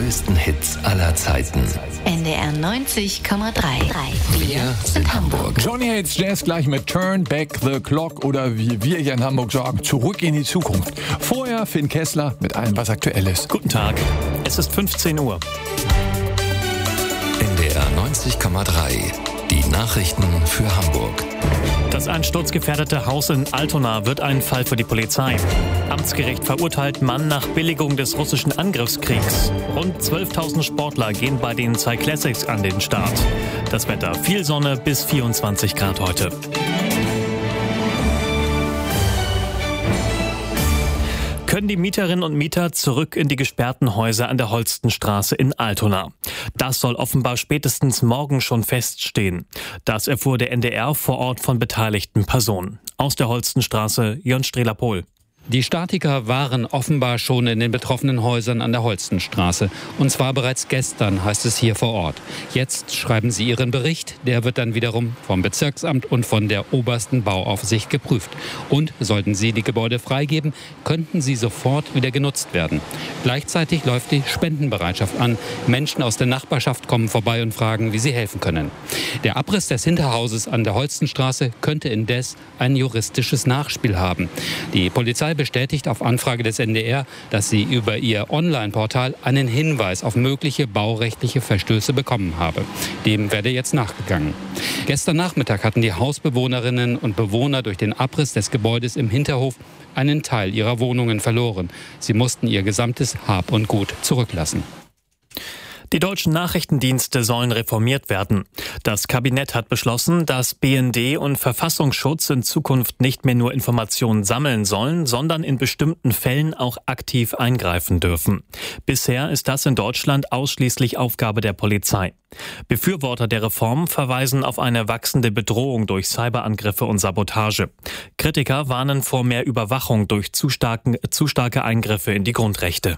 größten Hits aller Zeiten. NDR 90,3. Wir sind Hamburg. Johnny Hates Jazz gleich mit Turn Back the Clock oder wie wir hier in Hamburg sagen, zurück in die Zukunft. Vorher Finn Kessler mit allem, was aktuell ist. Guten Tag, es ist 15 Uhr. NDR 90,3. Die Nachrichten für Hamburg. Das einsturzgefährdete Haus in Altona wird ein Fall für die Polizei. Amtsgericht verurteilt Mann nach Billigung des russischen Angriffskriegs. Rund 12.000 Sportler gehen bei den Cyclassics an den Start. Das Wetter: viel Sonne bis 24 Grad heute. Können die Mieterinnen und Mieter zurück in die gesperrten Häuser an der Holstenstraße in Altona? Das soll offenbar spätestens morgen schon feststehen. Das erfuhr der NDR vor Ort von beteiligten Personen. Aus der Holstenstraße, Jörn Strehler-Pohl. Die Statiker waren offenbar schon in den betroffenen Häusern an der Holstenstraße. Und zwar bereits gestern, heißt es hier vor Ort. Jetzt schreiben sie ihren Bericht. Der wird dann wiederum vom Bezirksamt und von der obersten Bauaufsicht geprüft. Und sollten sie die Gebäude freigeben, könnten sie sofort wieder genutzt werden. Gleichzeitig läuft die Spendenbereitschaft an. Menschen aus der Nachbarschaft kommen vorbei und fragen, wie sie helfen können. Der Abriss des Hinterhauses an der Holstenstraße könnte indes ein juristisches Nachspiel haben. Die Polizei bestätigt auf Anfrage des NDR, dass sie über ihr Online-Portal einen Hinweis auf mögliche baurechtliche Verstöße bekommen habe. Dem werde jetzt nachgegangen. Gestern Nachmittag hatten die Hausbewohnerinnen und Bewohner durch den Abriss des Gebäudes im Hinterhof einen Teil ihrer Wohnungen verloren. Sie mussten ihr gesamtes Hab und Gut zurücklassen. Die deutschen Nachrichtendienste sollen reformiert werden. Das Kabinett hat beschlossen, dass BND und Verfassungsschutz in Zukunft nicht mehr nur Informationen sammeln sollen, sondern in bestimmten Fällen auch aktiv eingreifen dürfen. Bisher ist das in Deutschland ausschließlich Aufgabe der Polizei. Befürworter der Reform verweisen auf eine wachsende Bedrohung durch Cyberangriffe und Sabotage. Kritiker warnen vor mehr Überwachung durch zu starke Eingriffe in die Grundrechte.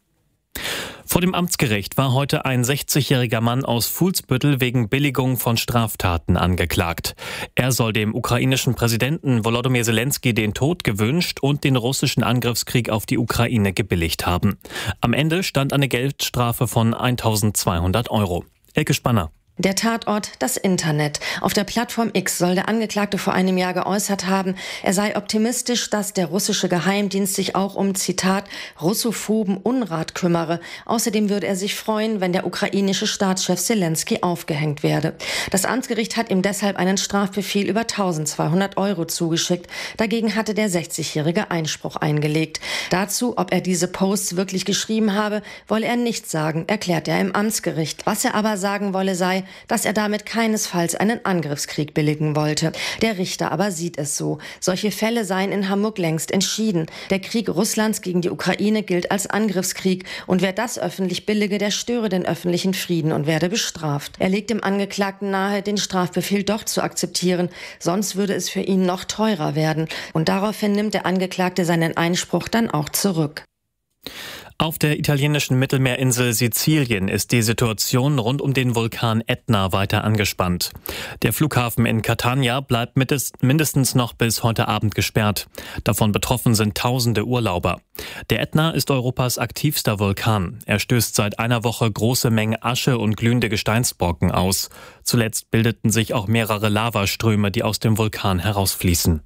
Vor dem Amtsgericht war heute ein 60-jähriger Mann aus Fuhlsbüttel wegen Billigung von Straftaten angeklagt. Er soll dem ukrainischen Präsidenten Volodymyr Zelensky den Tod gewünscht und den russischen Angriffskrieg auf die Ukraine gebilligt haben. Am Ende stand eine Geldstrafe von 1.200 Euro. Elke Spanner. Der Tatort, das Internet. Auf der Plattform X soll der Angeklagte vor einem Jahr geäußert haben, er sei optimistisch, dass der russische Geheimdienst sich auch um, Zitat, russophoben Unrat kümmere. Außerdem würde er sich freuen, wenn der ukrainische Staatschef Zelensky aufgehängt werde. Das Amtsgericht hat ihm deshalb einen Strafbefehl über 1.200 Euro zugeschickt. Dagegen hatte der 60-Jährige Einspruch eingelegt. Dazu, ob er diese Posts wirklich geschrieben habe, wolle er nichts sagen, erklärt er im Amtsgericht. Was er aber sagen wolle, sei, dass er damit keinesfalls einen Angriffskrieg billigen wollte. Der Richter aber sieht es so. Solche Fälle seien in Hamburg längst entschieden. Der Krieg Russlands gegen die Ukraine gilt als Angriffskrieg und wer das öffentlich billige, der störe den öffentlichen Frieden und werde bestraft. Er legt dem Angeklagten nahe, den Strafbefehl doch zu akzeptieren, sonst würde es für ihn noch teurer werden. Und daraufhin nimmt der Angeklagte seinen Einspruch dann auch zurück. Auf der italienischen Mittelmeerinsel Sizilien ist die Situation rund um den Vulkan Ätna weiter angespannt. Der Flughafen in Catania bleibt mindestens noch bis heute Abend gesperrt. Davon betroffen sind tausende Urlauber. Der Ätna ist Europas aktivster Vulkan. Er stößt seit einer Woche große Mengen Asche und glühende Gesteinsbrocken aus. Zuletzt bildeten sich auch mehrere Lavaströme, die aus dem Vulkan herausfließen.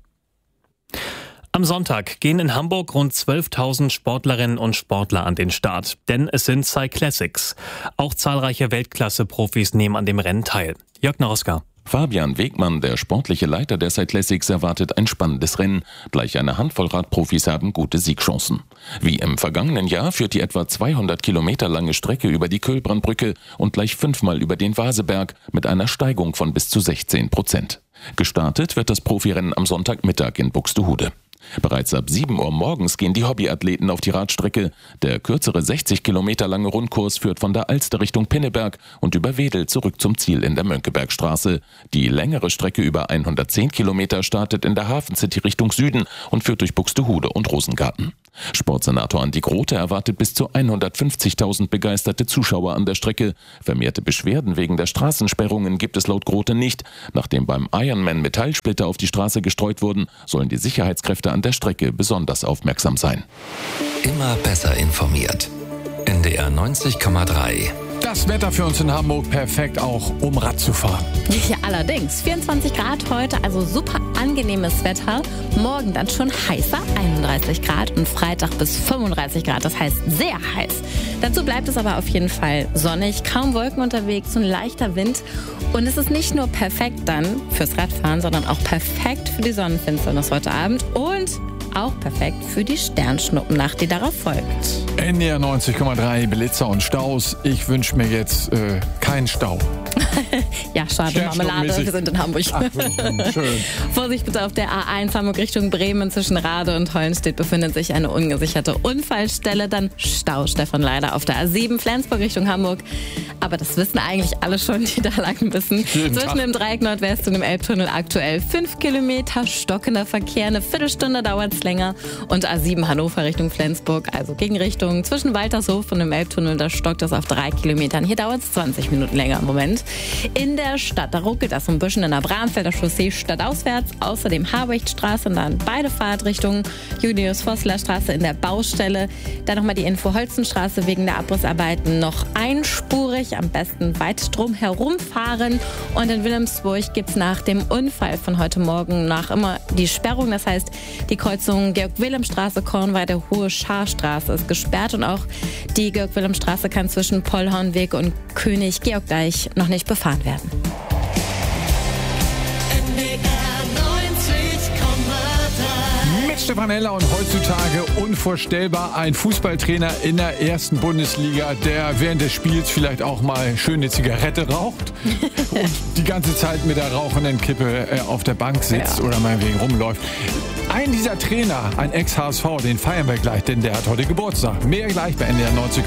Am Sonntag gehen in Hamburg rund 12.000 Sportlerinnen und Sportler an den Start, denn es sind Cyclassics. Auch zahlreiche Weltklasse-Profis nehmen an dem Rennen teil. Jörg Noroska. Fabian Wegmann, der sportliche Leiter der Cyclassics, erwartet ein spannendes Rennen. Gleich eine Handvoll Radprofis haben gute Siegchancen. Wie im vergangenen Jahr führt die etwa 200 Kilometer lange Strecke über die Köhlbrandbrücke und gleich 5-mal über den Vaseberg mit einer Steigung von bis zu 16%. Gestartet wird das Profirennen am Sonntagmittag in Buxtehude. Bereits ab 7 Uhr morgens gehen die Hobbyathleten auf die Radstrecke. Der kürzere 60 Kilometer lange Rundkurs führt von der Alster Richtung Pinneberg und über Wedel zurück zum Ziel in der Mönckebergstraße. Die längere Strecke über 110 Kilometer startet in der Hafencity Richtung Süden und führt durch Buxtehude und Rosengarten. Sportsenator Andi Grote erwartet bis zu 150.000 begeisterte Zuschauer an der Strecke. Vermehrte Beschwerden wegen der Straßensperrungen gibt es laut Grote nicht. Nachdem beim Ironman Metallsplitter auf die Straße gestreut wurden, sollen die Sicherheitskräfte an der Strecke besonders aufmerksam sein. Immer besser informiert. NDR 90,3. Das Wetter für uns in Hamburg perfekt auch, um Rad zu fahren. Ja, allerdings. 24 Grad heute, also super angenehmes Wetter. Morgen dann schon heißer, 31 Grad und Freitag bis 35 Grad, das heißt sehr heiß. Dazu bleibt es aber auf jeden Fall sonnig, kaum Wolken unterwegs und leichter Wind. Und es ist nicht nur perfekt dann fürs Radfahren, sondern auch perfekt für die Sonnenfinsternis heute Abend und auch perfekt für die Sternschnuppennacht, die darauf folgt. NDR 90,3, Blitzer und Staus. Ich wünsche mir jetzt keinen Stau. Ja, schade, Marmelade, wir sind in Hamburg. Ach, schön. Vorsicht bitte auf der A1 Hamburg Richtung Bremen. Zwischen Rade und Hollenstedt befindet sich eine ungesicherte Unfallstelle. Dann Stau, Stefan, leider auf der A7 Flensburg Richtung Hamburg. Aber das wissen eigentlich alle schon, die da lang wissen. Zwischen dem Dreieck Nordwest und dem Elbtunnel aktuell 5 Kilometer stockender Verkehr. Eine Viertelstunde dauert es länger. Und A7 Hannover Richtung Flensburg, also Gegenrichtung. Zwischen Waltershof und dem Elbtunnel, da stockt es auf 3 Kilometern. Hier dauert es 20 Minuten länger im Moment. In der Stadt, da ruckelt das ein bisschen in der Bramfelder Chaussee stadtauswärts. Außerdem Habichtstraße und dann beide Fahrtrichtungen. Julius-Vossler-Straße in der Baustelle. Dann nochmal die Info-Holzenstraße wegen der Abrissarbeiten noch einspurig. Am besten weit drum herumfahren. Und in Wilhelmsburg gibt es nach dem Unfall von heute Morgen nach immer die Sperrung. Das heißt, die Kreuzung Georg-Wilhelm-Straße, Kornweide, Hohe Scharstraße ist gesperrt. Und auch die Georg-Wilhelm-Straße kann zwischen Pollhornweg und König-Georg-Deich noch nicht befahren werden. Mit Stefan Heller und heutzutage unvorstellbar ein Fußballtrainer in der ersten Bundesliga, der während des Spiels vielleicht auch mal schön eine Zigarette raucht und die ganze Zeit mit der rauchenden Kippe auf der Bank sitzt oder meinetwegen rumläuft. Ein dieser Trainer, ein Ex-HSV, den feiern wir gleich, denn der hat heute Geburtstag. Mehr gleich bei NDR 90.